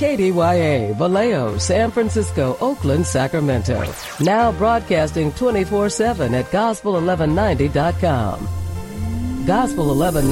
KDYA, Vallejo, San Francisco, Oakland, Sacramento. Now broadcasting 24/7 at gospel1190.com. Gospel 1190.